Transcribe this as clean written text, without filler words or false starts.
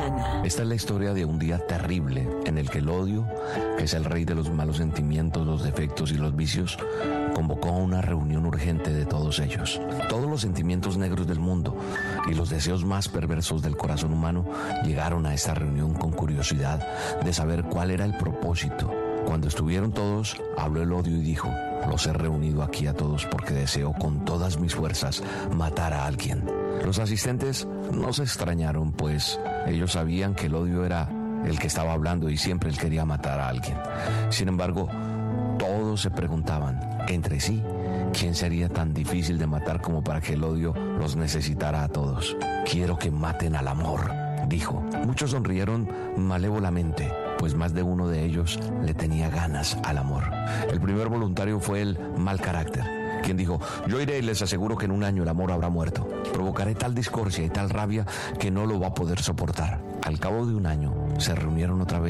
mañana. Esta es la historia de un día terrible en el que el odio, que es el rey de los malos sentimientos, los defectos y los vicios, convocó a una reunión urgente de todos ellos. Todos los sentimientos negros del mundo y los deseos más perversos del corazón humano llegaron a esta reunión con curiosidad de saber cuál era el propósito. Cuando estuvieron todos, habló el odio y dijo: los he reunido aquí a todos porque deseo con todas mis fuerzas matar a alguien. Los asistentes no se extrañaron, pues ellos sabían que el odio era el que estaba hablando y siempre él quería matar a alguien. Sin embargo, todos se preguntaban entre sí quién sería tan difícil de matar como para que el odio los necesitara a todos. Quiero que maten al amor, dijo. Muchos sonrieron malévolamente, pues más de uno de ellos le tenía ganas al amor. El primer voluntario fue el mal carácter, quien dijo: yo iré y les aseguro que en un año el amor habrá muerto. Provocaré tal discordia y tal rabia que no lo va a poder soportar. Al cabo de un año se reunieron otra vez